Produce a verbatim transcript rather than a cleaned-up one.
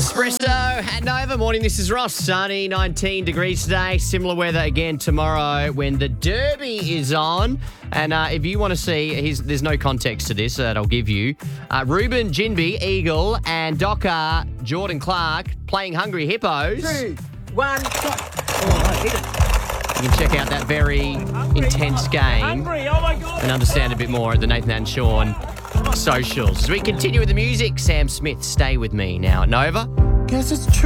Espresso at Nova. Morning, this is Ross. Sunny, nineteen degrees today. Similar weather again tomorrow when the Derby is on. And uh, if you want to see, here's, there's no context to this that I'll give you. Uh, Ruben Ginby, Eagle, and Docker, Jordan Clark playing Hungry Hippos. Two, one, shot. Oh, I hit it. You can check out that very intense game Hungry, oh my God. and understand a bit more at the Nathan and Sean socials. As we continue with the music, Sam Smith, Stay With Me now at Nova. Guess it's true.